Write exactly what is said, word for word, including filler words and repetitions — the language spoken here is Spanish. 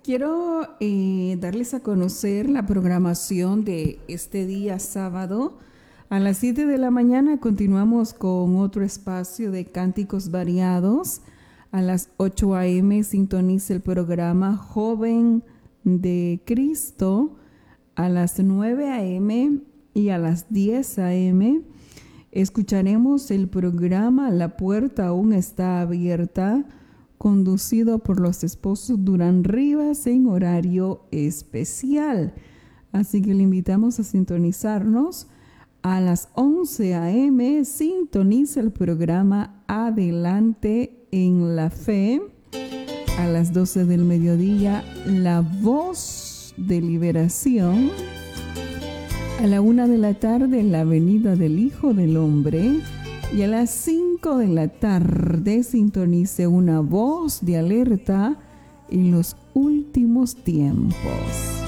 Quiero eh, darles a conocer la programación de este día sábado. A las siete de la mañana continuamos con otro espacio de cánticos variados. A las ocho a.m. sintoniza el programa Joven de Cristo. A las nueve a.m. y a las diez a.m. escucharemos el programa La Puerta Aún Está Abierta, conducido por los esposos Durán Rivas en horario especial. Así que le invitamos a sintonizarnos. A las once a.m. sintoniza el programa Adelante en la Fe. A las doce del mediodía, La Voz de Liberación. A la una de la tarde, La Venida del Hijo del Hombre. Y a las cinco de la tarde sintonice Una Voz de Alerta en los últimos tiempos.